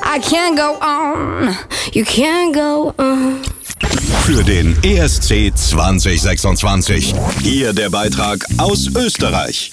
I can't go on, you can't go on. Für den ESC 2026. Hier der Beitrag aus Österreich.